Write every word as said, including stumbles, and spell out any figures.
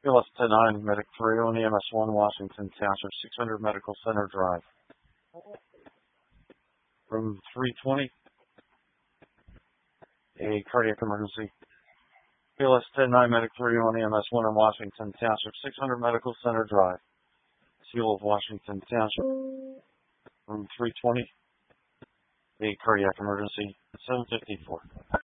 B L S ten nine, Medic three oh one, E M S one, Washington Township, six hundred Medical Center Drive. Room three twenty, a cardiac emergency. B L S ten nine, Medic three oh one, E M S one in Washington Township, six hundred Medical Center Drive. Seal of Washington Township. Room three twenty, a cardiac emergency, seven fifty-four.